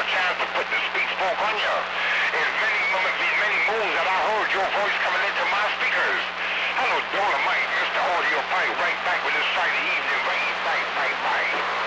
a chance to put the speak spoke on you. It's many moments, these many moons that I heard your voice coming into my speakers.